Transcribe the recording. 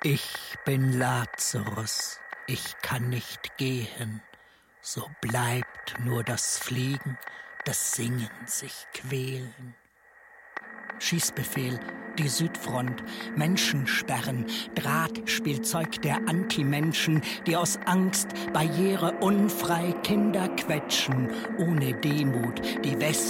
Ich bin Lazarus, ich kann nicht gehen. So bleibt nur das Fliegen, das Singen, sich quälen. Schießbefehl, die Südfront, Menschensperren, Drahtspielzeug der Antimenschen, die aus Angst barriereunfrei Kinder quetschen, ohne Demut, die West